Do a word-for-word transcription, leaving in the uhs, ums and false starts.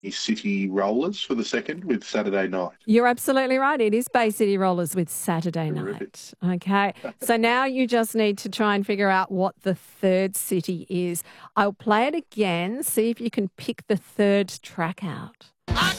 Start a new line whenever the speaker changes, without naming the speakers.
City Rollers for the second with Saturday Night.
You're absolutely right. It is Bay City Rollers with Saturday
Terrific.
Night. Okay. So now you just need to try and figure out what the third city is. I'll play it again, see if you can pick the third track out.
I